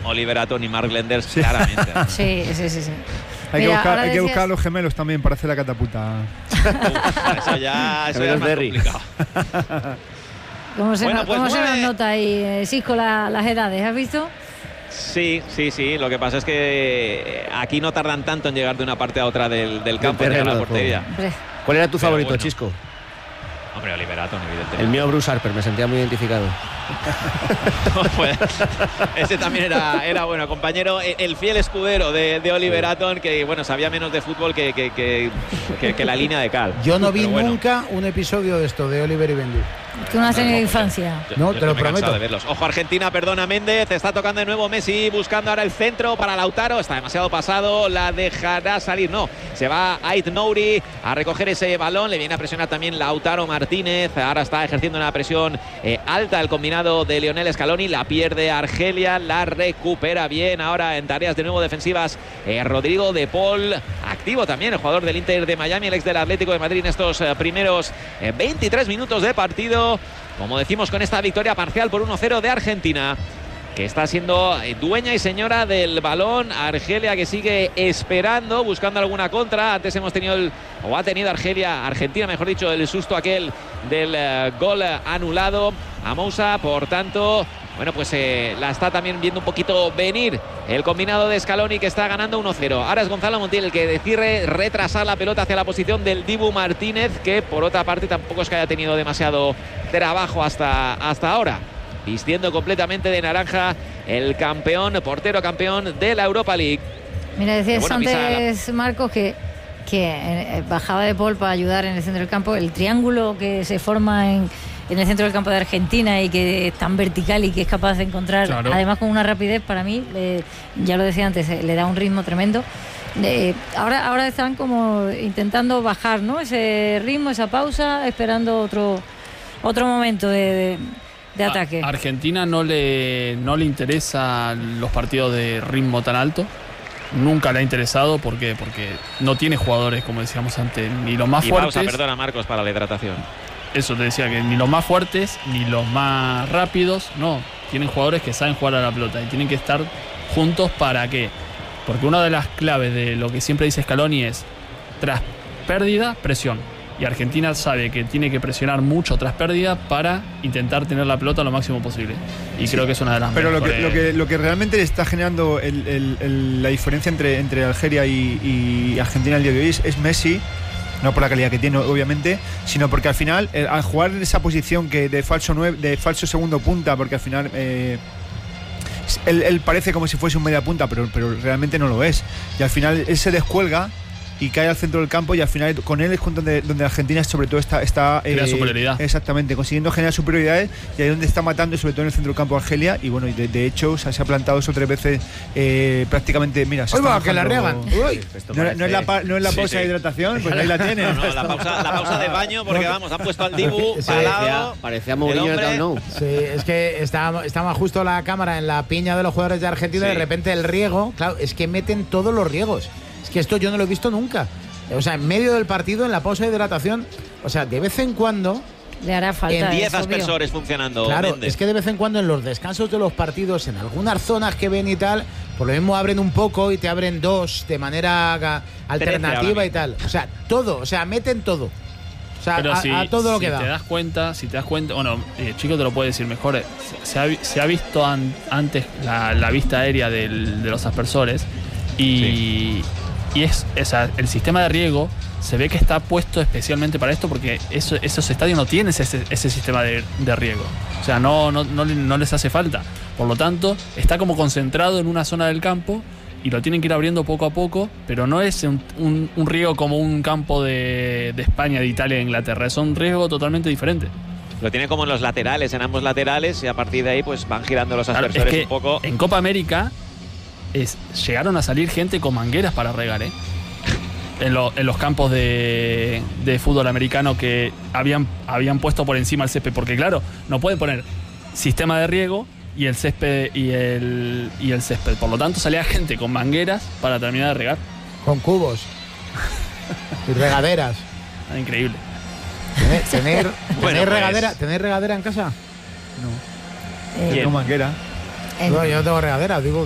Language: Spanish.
Oliver Atom y Mark Lenders, claramente. Sí. Hay que buscar a los gemelos también para hacer la catapulta. Eso ya es más complicado. ¿Cómo se nos nota ahí, Sisco, las edades? ¿Has visto? Sí. Lo que pasa es que aquí no tardan tanto en llegar de una parte a otra del campo, de la portería. ¿Cuál era tu favorito, Chisco? Hombre, Oliver Atom, evidentemente. El mío, Bruce Harper, me sentía muy identificado. Pues, ese también era bueno, compañero, el fiel escudero de Oliver Atom, que bueno, sabía menos de fútbol que la línea de cal. Yo no vi nunca un episodio de esto, de Oliver y Bendy. Que una serie de infancia. No, te lo prometo. De verlos. Ojo, Argentina, perdona, Méndez. Está tocando de nuevo Messi, buscando ahora el centro para Lautaro. Está demasiado pasado, la dejará salir. No, se va Ait Nouri a recoger ese balón. Le viene a presionar también Lautaro Martínez. Ahora está ejerciendo una presión alta el combinado de Lionel Scaloni. La pierde Argelia, la recupera bien. Ahora en tareas de nuevo defensivas, Rodrigo de Paul. Activo también el jugador del Inter de Miami, el ex del Atlético de Madrid en estos primeros 23 minutos de partido. Como decimos, con esta victoria parcial por 1-0 de Argentina, que está siendo dueña y señora del balón. Argelia que sigue esperando, buscando alguna contra. Antes hemos tenido ha tenido Argentina, mejor dicho, el susto aquel del gol anulado a Moussa. Por tanto, bueno, pues la está también viendo un poquito venir el combinado de Scaloni, que está ganando 1-0. Ahora es Gonzalo Montiel el que decide retrasar la pelota hacia la posición del Dibu Martínez, que por otra parte tampoco es que haya tenido demasiado trabajo hasta ahora. Vistiendo completamente de naranja el portero campeón de la Europa League. Mira, decías antes, Marcos, que bajaba de Paul para ayudar en el centro del campo. El triángulo que se forma en el centro del campo de Argentina y que es tan vertical y que es capaz de encontrar, además con una rapidez, para mí, ya lo decía antes, le da un ritmo tremendo. Ahora están como intentando bajar, ¿no?, ese ritmo, esa pausa, esperando otro momento de ataque. A Argentina no le interesa los partidos de ritmo tan alto. Nunca le ha interesado. ¿Por qué? Porque no tiene jugadores, como decíamos antes, ni los más fuertes. Pausa, perdona, Marcos, para la hidratación. Eso te decía, que ni los más fuertes ni los más rápidos. No, tienen jugadores que saben jugar a la pelota y tienen que estar juntos. ¿Para qué? Porque una de las claves de lo que siempre dice Scaloni es: tras pérdida, presión. Y Argentina sabe que tiene que presionar mucho tras pérdida para intentar tener la pelota lo máximo posible. Y creo que es una de las Pero mejores. lo que realmente está generando la diferencia entre Algeria y Argentina el día de hoy es Messi. No por la calidad que tiene, obviamente, sino porque al final, al jugar en esa posición que de falso segundo punta, porque al final él parece como si fuese un media punta, pero realmente no lo es. Y al final él se descuelga y cae al centro del campo, y al final con él es donde Argentina sobre todo está crea superioridad. Exactamente, consiguiendo generar superioridades, y ahí es donde está matando, sobre todo en el centro del campo, Argelia. Y bueno, y de hecho, o sea, se ha plantado 2 o 3 veces prácticamente. Mira, se está que la riegan. No es la pausa de hidratación, pues ahí la tiene. No, la pausa de baño, porque vamos, han puesto al Dibu parado. Parecía Mourinho de Camp Nou. Sí, es que estaba justo la cámara en la piña de los jugadores de Argentina, y de repente el riego, claro, es que meten todos los riegos. Es que esto yo no lo he visto nunca. O sea, en medio del partido, en la pausa de hidratación, o sea, de vez en cuando le hará falta. 10 aspersores funcionando. Claro, Méndez. es que de vez en cuando en los descansos de los partidos, en algunas zonas que ven y tal, por lo mismo abren un poco y te abren 2 de manera alternativa y tal. O sea, todo, o sea, meten todo. O sea, a todo lo que da. Si te das cuenta, bueno, Chico te lo puede decir mejor. Se ha visto antes la vista aérea de los aspersores, y el sistema de riego se ve que está puesto especialmente para esto, porque esos estadios no tienen ese sistema de riego. O sea, no les hace falta. Por lo tanto, está como concentrado en una zona del campo y lo tienen que ir abriendo poco a poco, pero no es un riego como un campo de España, de Italia, de Inglaterra. Es un riego totalmente diferente. Lo tiene como en los laterales, en ambos laterales, y a partir de ahí pues van girando los aspersores, es que un poco. En Copa América llegaron a salir gente con mangueras para regar, en los campos de fútbol americano, que habían puesto por encima el césped, porque claro, no pueden poner sistema de riego y el césped y el césped. Por lo tanto, salía gente con mangueras para terminar de regar. Con cubos y regaderas. Increíble. ¿Tenéis regadera en casa? No. No manguera. No, yo no tengo regadera, digo